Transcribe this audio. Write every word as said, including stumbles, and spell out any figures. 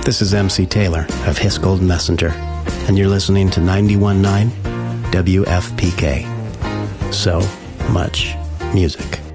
This is M C Taylor of His Golden Messenger, and you're listening to ninety-one point nine W F P K. So much music.